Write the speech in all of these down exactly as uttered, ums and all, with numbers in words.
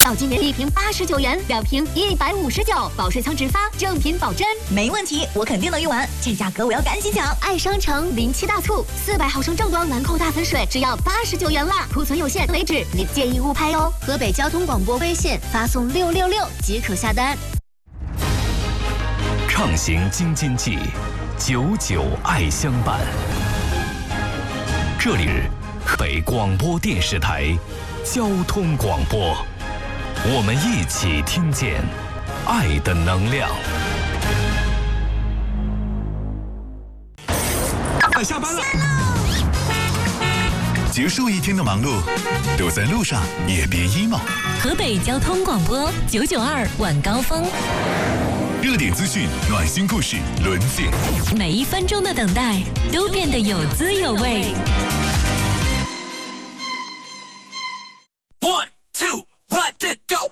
到今年一瓶八十九元，两瓶一百五十九，保水仓直发，正品保真。 没问题，我肯定能用完，这价格我要赶紧抢！ 爱商城临期大促，四百毫升正装兰蔻大粉水只要八十九元啦，库存有限，为止，你建议勿拍哦。河北交通广播微信发送六六六即可下单。 畅行京津冀，久久爱相伴。这里是河北广播电视台交通广播，我们一起听见爱的能量。 快下班了，结束一天的忙碌，都在路上也别 emo。 河北交通广播九九二晚高峰， 热点资讯、暖心故事轮见， 每一分钟的等待都变得有滋有味。 One two let it go。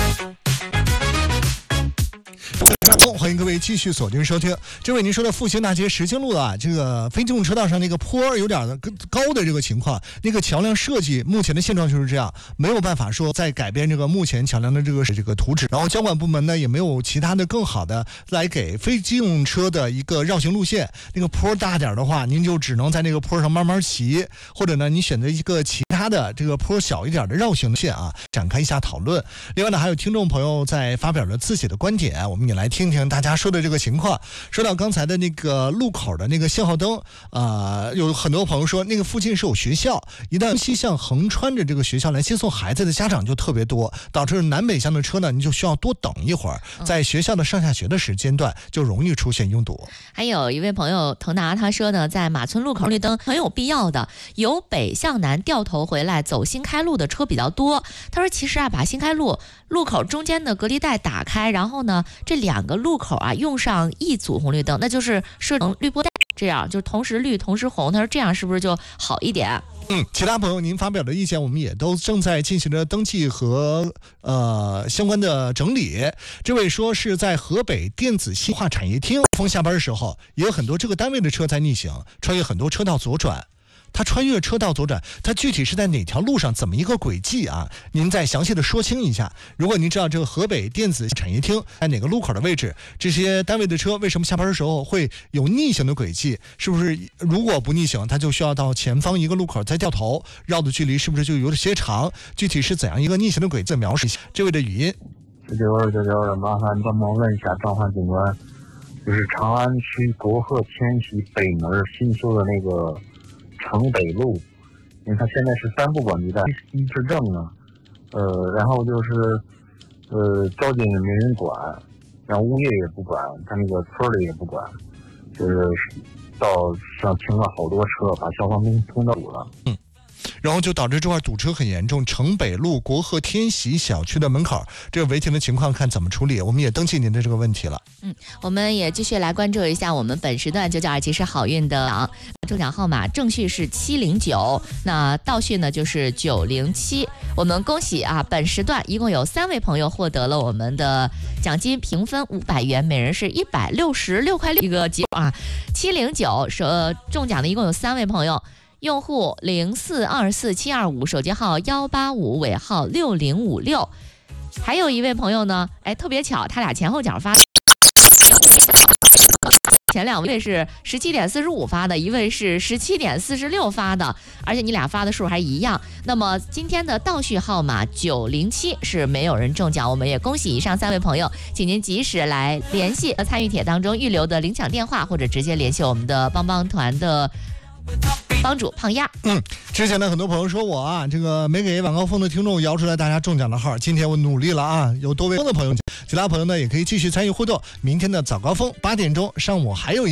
欢迎各位继续锁定收听。这位您说的复兴大街石经路啊，这个非机动车道上那个坡有点的高的这个情况，那个桥梁设计目前的现状就是这样，没有办法说再改变这个目前桥梁的这个这个图纸。然后交管部门呢也没有其他的更好的来给非机动车的一个绕行路线。那个坡大点的话，您就只能在那个坡上慢慢骑，或者呢你选择一个其他的这个坡小一点的绕行线啊，展开一下讨论。另外呢，还有听众朋友在发表了自己的观点，我们也来听听大家说的这个情况。说到刚才的那个路口的那个信号灯，呃，有很多朋友说那个附近是有学校，一旦西向横穿着这个学校来接送孩子的家长就特别多，导致南北向的车呢，你就需要多等一会儿，在学校的上下学的时间段就容易出现拥堵。 还有一位朋友腾达他说呢，在马村路口绿灯很有必要的，由北向南掉头回来走新开路的车比较多。他说其实啊，把新开路路口中间的隔离带打开，然后呢这两个路口啊用上一组红绿灯，那就是设成绿波带，这样就同时绿同时红。他说这样是不是就好一点？ 嗯，其他朋友您发表的意见我们也都正在进行着登记和呃相关的整理。这位说是在河北电子信化产业厅，峰下班的时候也有很多这个单位的车在逆行，穿越很多车道左转。它穿越车道左转，它具体是在哪条路上，怎么一个轨迹啊？您再详细的说清一下。如果您知道这个河北电子产业厅在哪个路口的位置，这些单位的车为什么下班的时候会有逆行的轨迹？是不是如果不逆行，它就需要到前方一个路口再掉头，绕的距离是不是就有些长？具体是怎样一个逆行的轨迹？描述一下这位的语音。 九九二九九二，麻烦帮忙问一下召唤警官，就是长安区国鹤千禧北门新修的那个城北路，因为它现在是三不管地带，一致证啊，呃，然后就是呃，交警也没人管，然后物业也不管，他那个村里也不管，就是道上停了好多车，把消防兵通道堵了。 嗯。然后就导致这块堵车很严重，城北路国鹤天喜小区的门口，这个违停的情况看怎么处理，我们也登记您的这个问题了。 嗯，我们也继续来关注一下我们本时段九九二七是好运的奖，中奖号码正序是七零九，那倒序呢就是九零七。我们恭喜啊，本时段一共有三位朋友获得了我们的奖金评分五百元，每人是一百六十六块六一个结果啊。七零九是、呃、中奖的一共有三位朋友。用户零四二四七二五，手机号幺八五，尾号六零五六。还有一位朋友呢，哎，特别巧，他俩前后脚发，前两位是十七点四十五发的，一位是十七点四十六发的，而且你俩发的数还一样。那么今天的倒序号码九零七是没有人中奖，我们也恭喜以上三位朋友，请您及时来联系参与帖当中预留的领奖电话，或者直接联系我们的帮帮团的帮主胖丫。 嗯，之前呢，很多朋友说我啊，这个没给晚高峰的听众摇出来大家中奖的号。今天我努力了啊，有多位的朋友，其他朋友呢也可以继续参与互动。明天的早高峰八点钟，上午还有一。